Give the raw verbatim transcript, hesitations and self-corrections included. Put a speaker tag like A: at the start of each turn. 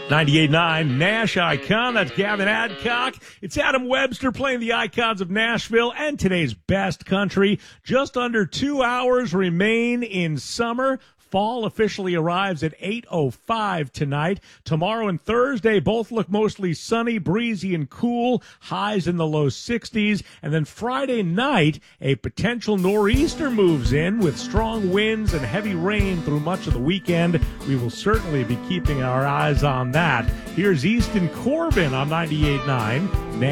A: ninety-eight point nine Nash Icon. That's Gavin Adcock. It's Adam Webster playing the icons of Nashville and today's best country. Just under two hours remain in summer. Fall officially arrives at eight oh five tonight. Tomorrow and Thursday both look mostly sunny, breezy, and cool. Highs in the low sixties. And then Friday night, a potential nor'easter moves in with strong winds and heavy rain through much of the weekend. We will certainly be keeping our eyes on that. Here's Easton Corbin on ninety-eight point nine.